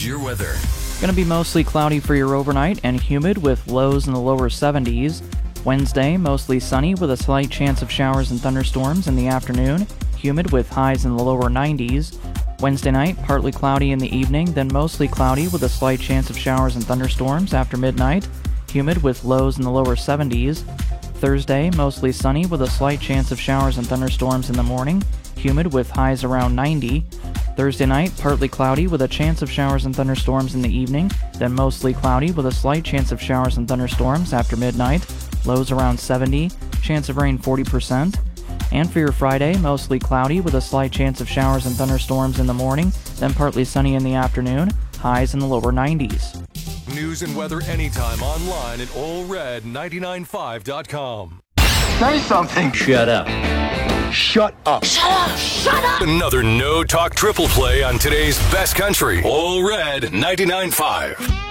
Here's your weather. Going to be mostly cloudy for your overnight and humid with lows in the lower 70s. Wednesday, mostly sunny with a slight chance of showers and thunderstorms in the afternoon. Humid with highs in the lower 90s. Wednesday night, partly cloudy in the evening, then mostly cloudy with a slight chance of showers and thunderstorms after midnight. Humid with lows in the lower 70s. Thursday, mostly sunny with a slight chance of showers and thunderstorms in the morning. Humid with highs around 90. Thursday night, partly cloudy with a chance of showers and thunderstorms in the evening, then mostly cloudy with a slight chance of showers and thunderstorms after midnight, lows around 70, chance of rain 40%. And for your Friday, mostly cloudy with a slight chance of showers and thunderstorms in the morning, then partly sunny in the afternoon, highs in the lower 90s. News and weather anytime online at allred995.com. Say something. Shut up. Shut up. Shut up! Shut up! Another no-talk triple play on today's best country. All Red 99.5.